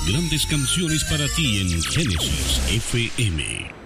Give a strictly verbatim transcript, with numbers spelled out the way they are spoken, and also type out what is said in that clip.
Grandes canciones para ti en Génesis F M.